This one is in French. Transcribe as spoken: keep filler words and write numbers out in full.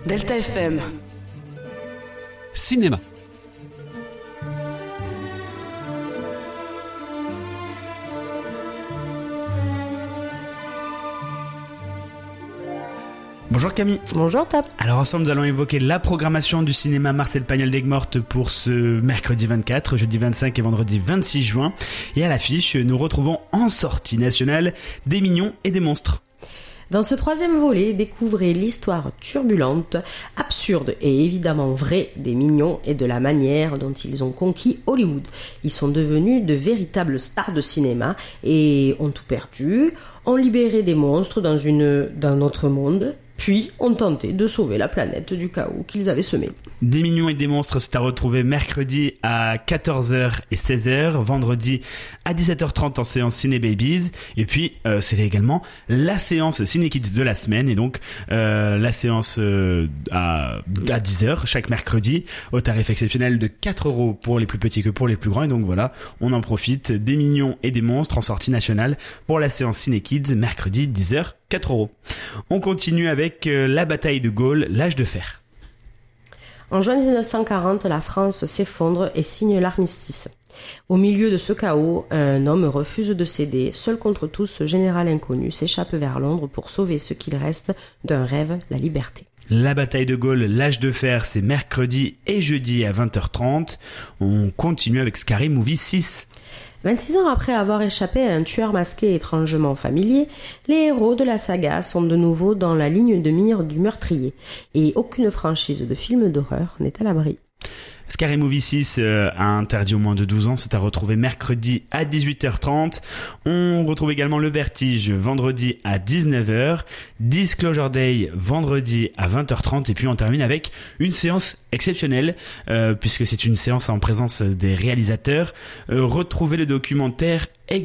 Delta F M. Cinéma. Bonjour Camille. Bonjour Top. Alors ensemble nous allons évoquer la programmation du cinéma Marcel Pagnol d'Aigues-Mortes pour ce mercredi vingt-quatre, jeudi vingt-cinq et vendredi vingt-six juin. Et à l'affiche, nous retrouvons en sortie nationale Des mignons et des monstres. Dans ce troisième volet, découvrez l'histoire turbulente, absurde et évidemment vraie des mignons et de la manière dont ils ont conquis Hollywood. Ils sont devenus de véritables stars de cinéma et ont tout perdu, ont libéré des monstres dans, une, dans notre monde, puis ont tenté de sauver la planète du chaos qu'ils avaient semé. Des mignons et des monstres, c'est à retrouver mercredi à quatorze heures et seize heures, vendredi à dix-sept heures trente en séance Ciné Babies, et puis euh, c'était également la séance Ciné Kids de la semaine, et donc euh, la séance euh, à, à dix heures chaque mercredi, au tarif exceptionnel de quatre euros pour les plus petits que pour les plus grands, et donc voilà, on en profite, Des mignons et des monstres en sortie nationale pour la séance Ciné Kids, mercredi dix heures, quatre euros. On continue avec euh, la bataille de Gaulle, l'âge de fer. En juin dix-neuf cent quarante, la France s'effondre et signe l'armistice. Au milieu de ce chaos, un homme refuse de céder. Seul contre tous, ce général inconnu s'échappe vers Londres pour sauver ce qu'il reste d'un rêve, la liberté. La bataille de Gaulle, l'âge de fer, c'est mercredi et jeudi à vingt heures trente. On continue avec Scary Movie six. vingt-six ans après avoir échappé à un tueur masqué étrangement familier, les héros de la saga sont de nouveau dans la ligne de mire du meurtrier. Et aucune franchise de films d'horreur n'est à l'abri. Scary Movie six euh, a interdit au moins de douze ans, c'est à retrouver mercredi à dix-huit heures trente. On retrouve également Le Vertige vendredi à dix-neuf heures, Disclosure Day vendredi à vingt heures trente, et puis on termine avec une séance exceptionnelle euh, puisque c'est une séance en présence des réalisateurs. Euh, retrouvez le documentaire